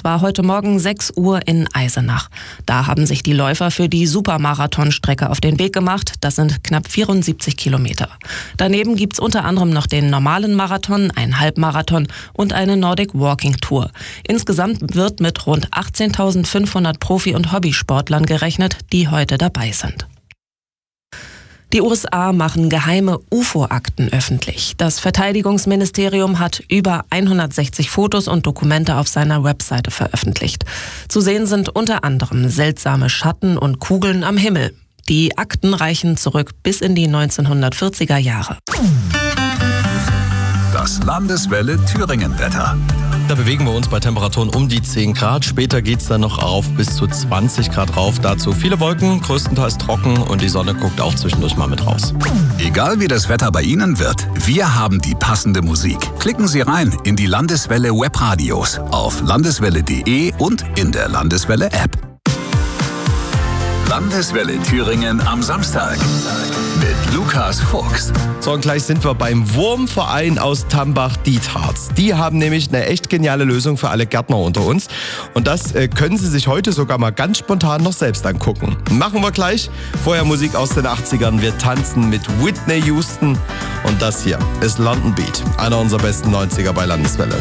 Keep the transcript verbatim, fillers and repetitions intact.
Das war heute Morgen sechs Uhr in Eisenach. Da haben sich die Läufer für die Supermarathonstrecke auf den Weg gemacht. Das sind knapp vierundsiebzig Kilometer. Daneben gibt's unter anderem noch den normalen Marathon, einen Halbmarathon und eine Nordic Walking Tour. Insgesamt wird mit rund achtzehntausendfünfhundert Profi- und Hobbysportlern gerechnet, die heute dabei sind. Die U S A machen geheime U F O-Akten öffentlich. Das Verteidigungsministerium hat über hundertsechzig Fotos und Dokumente auf seiner Webseite veröffentlicht. Zu sehen sind unter anderem seltsame Schatten und Kugeln am Himmel. Die Akten reichen zurück bis in die neunzehnhundertvierziger Jahre. Das Landeswelle Thüringen-Wetter. Da bewegen wir uns bei Temperaturen um die zehn Grad. Später geht es dann noch auf bis zu zwanzig Grad rauf. Dazu viele Wolken, größtenteils trocken und die Sonne guckt auch zwischendurch mal mit raus. Egal wie das Wetter bei Ihnen wird, wir haben die passende Musik. Klicken Sie rein in die Landeswelle Webradios auf landeswelle punkt de und in der Landeswelle App. Landeswelle Thüringen am Samstag mit Lukas Fuchs. So, und gleich sind wir beim Wurmverein aus Tambach-Dietharz. Die haben nämlich eine echt geniale Lösung für alle Gärtner unter uns. Und das äh, können Sie sich heute sogar mal ganz spontan noch selbst angucken. Machen wir gleich. Vorher Musik aus den achtzigern. Wir tanzen mit Whitney Houston. Und das hier ist London Beat. Einer unserer besten neunziger bei Landeswelle.